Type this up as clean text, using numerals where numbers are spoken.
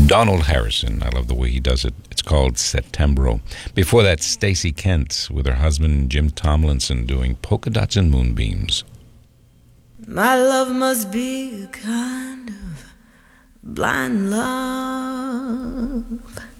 Donald Harrison. I love the way he does it. It's called Settembro. Before that, Stacey Kent with her husband Jim Tomlinson doing Polka Dots and Moonbeams. My love must be a kind of blind love.